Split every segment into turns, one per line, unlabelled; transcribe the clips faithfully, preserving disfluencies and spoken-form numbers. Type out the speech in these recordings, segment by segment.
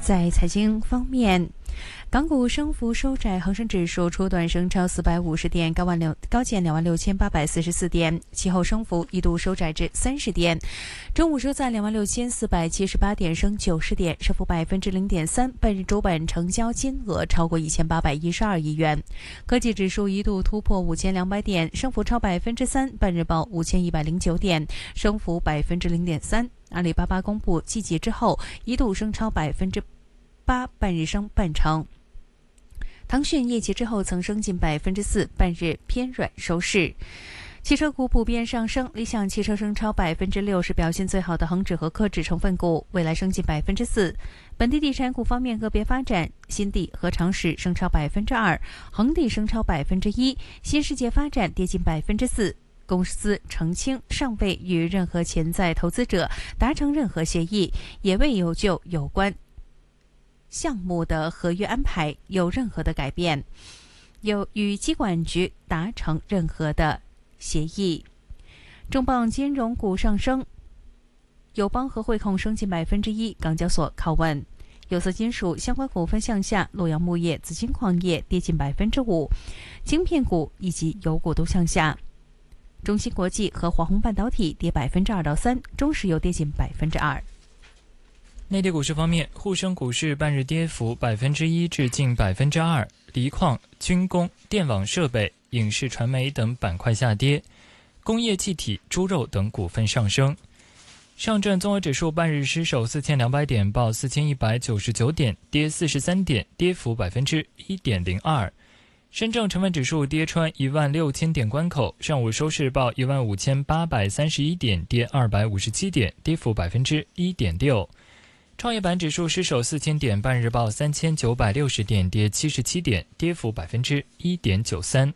在财经方面，港股升幅收窄，恒生指数初段升超四百五十点，高万六高见两万六千八百四十四点，其后升幅一度收窄至三十点。中午收在两万六千四百七十八点，升九十点，升幅百分之零点三。本日主板成交金额超过一千八百一十二亿元。科技指数一度突破五千两百点，升幅超百分之三，半日报五千一百零九点，升幅百分之零点三。阿里巴巴公布季绩之后，一度升超百分之八，半日升半成。腾讯业绩之后曾升近百分之四，半日偏软收市。汽车股普遍上升，理想汽车升超百分之六，是表现最好的恒指和科指成分股，未来升近百分之四。本地地产股方面个别发展，新地和长实升超百分之二，恒地升超百分之一，新世界发展跌近百分之四。公司澄清尚未与任何潜在投资者达成任何协议，也未有就有关项目的合约安排有任何的改变，有与机管局达成任何的协议。重磅金融股上升，友邦和汇控升近百分之一，港交所靠稳。有色金属相关股份向下，洛阳钼业、紫金矿业跌近百分之五，晶片股以及油股都向下。中芯国际和华虹半导体跌百分之二到三，中石油跌近百分之二。
内地股市方面，沪深股市半日跌幅百分之一至近百分之二，锂矿、军工、电网设备、影视传媒等板块下跌，工业气体、猪肉等股份上升。上证综合指数半日失守四千两百点，报四千一百九十九点，跌四十三点，跌幅百分之一点零二。深证成分指数跌穿一万六千点关口，上午收市报一万五千八百三十一点，跌二百五十七点，跌幅百分之一点六。创业板指数失守四千点，半日报三千九百六十点，跌七十七点，跌幅百分之一点九三。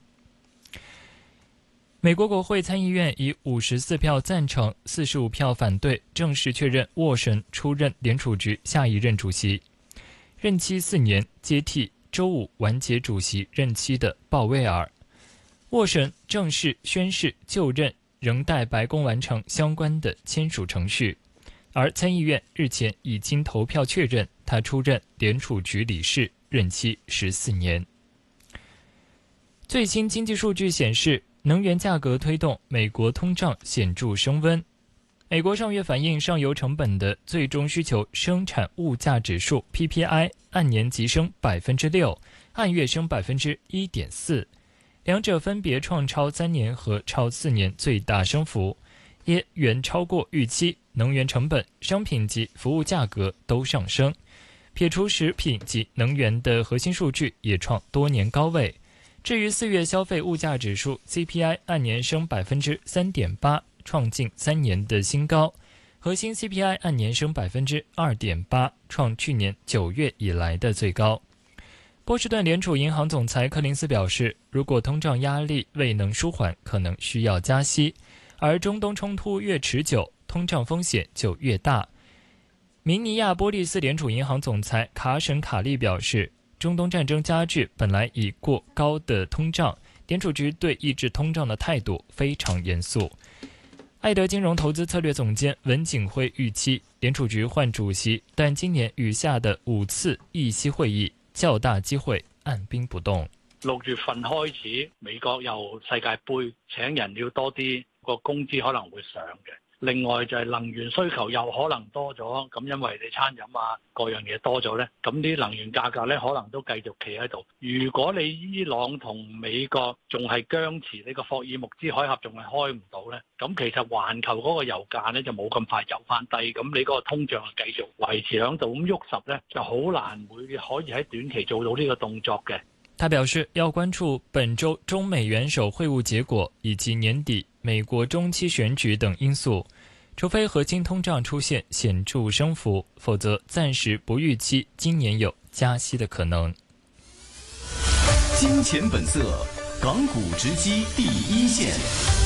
美国国会参议院以五十四票赞成、四十五票反对，正式确认沃什出任联储局下一任主席，任期四年，接替周五完结主席任期的鲍威尔。沃什正式宣誓就任，仍待白宫完成相关的签署程序。而参议院日前已经投票确认他出任联储局理事，任期十四年。最新经济数据显示，能源价格推动美国通胀显著升温。美国上月反映上游成本的最终需求生产物价指数 P P I 按年急升百分之六，按月升百分之一点四，两者分别创超三年和超四年最大升幅，也远超过预期。能源成本、商品及服务价格都上升，撇除食品及能源的核心数据也创多年高位。至于四月消费物价指数 C P I 按年升百分之三点八，创近三年的新高，核心 C P I 按年升百分之二点八，创去年九月以来的最高。波士顿联储银行总裁柯林斯表示，如果通胀压力未能舒缓，可能需要加息，而中东冲突越持久，通胀风险就越大。明尼亚波利斯联储银行总裁卡什卡利表示，中东战争加剧本来已过高的通胀，联储局对抑制通胀的态度非常严肃。艾德金融投资策略总监文景辉预期联储局换主席，但今年余下的五次议息会议较大機會按兵不動。
六月份開始，美國又世界盃，請人要多啲，個工資可能會上嘅。另外就係能源需求又可能多咗，咁因為你餐飲啊各樣嘢多咗呢，咁啲能源價格呢可能都繼續企喺度。如果你伊朗同美國仲係僵持，呢個霍爾木茲海峽仲係開唔到呢，咁其實環球嗰個油價呢就冇咁快游翻低，咁你嗰個通脹係繼續維持喺度，咁喐實呢就好難會可以喺短期做到呢個動作嘅。
他表示要關注本周中美元首會晤結果以及年底美國中期選舉等因素，除非核心通脹出現顯著升幅，否則暫時不預期今年有加息的可能。
金錢本色，港股直擊第一線。